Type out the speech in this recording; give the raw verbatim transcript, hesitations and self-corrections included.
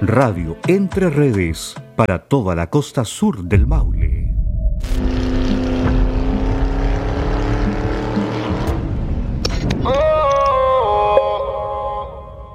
Radio Entre Redes para toda la costa sur del Maule.